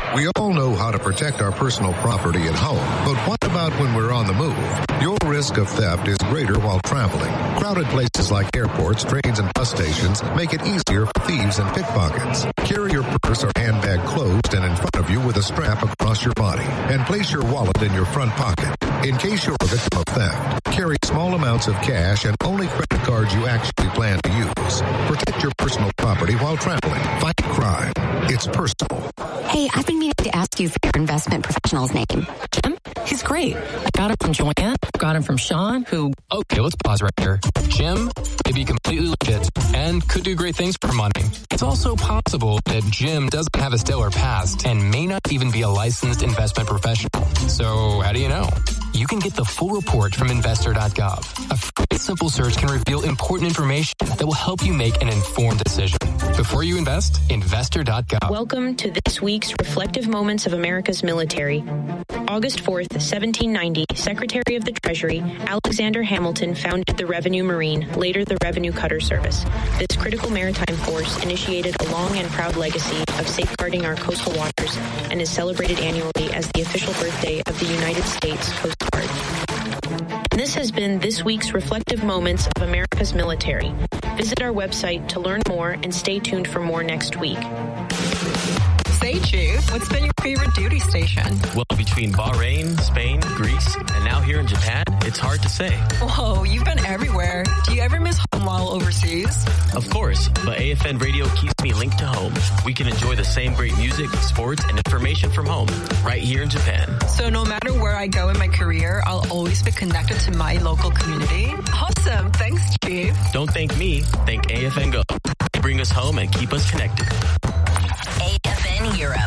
We all know how to protect our personal property at home, but what about when we're on the move? Your risk of theft is greater while traveling. Crowded places like airports, trains, and bus stations make it easier for thieves and pickpockets. Carry your purse or handbag closed and in front of you with a strap across your body, and place your wallet in your front pocket. In case you're a victim of theft, carry small amounts of cash and only credit cards you actually plan to use. Protect your personal property while traveling. Fight crime. It's personal. Hey, I've been meaning to ask you for your investment professional's name. Jim? He's great. I got him from Joanne, got him from Sean, who... Okay, let's pause right here. Jim may be completely legit and could do great things for money. It's also possible that Jim doesn't have a stellar past and may not even be a licensed investment professional. So how do you know? You can get the full report from investor.gov. A free simple search can reveal important information that will help you make an informed decision. Before you invest, investor.gov. Welcome to this week's Reflective Moments of America's Military. August 4th, 1790, Secretary of the Treasury, Alexander Hamilton founded the Revenue Marine, later the Revenue Cutter Service. This critical maritime force initiated a long and proud legacy of safeguarding our coastal waters and is celebrated annually as the official birthday of the United States Coast Guard. And this has been this week's Reflective Moments of America's Military. Visit our website to learn more and stay tuned for more next week. Say, Chief, what's been your favorite duty station? Well, between Bahrain, Spain, Greece, and now here in Japan, it's hard to say. Whoa, you've been everywhere. Do you ever miss home while overseas? Of course, but AFN Radio keeps me linked to home. We can enjoy the same great music, sports, and information from home, right here in Japan. So no matter where I go in my career, I'll always be connected to my local community? Awesome. Thanks, Chief. Don't thank me. Thank AFN Go. They bring us home and keep us connected.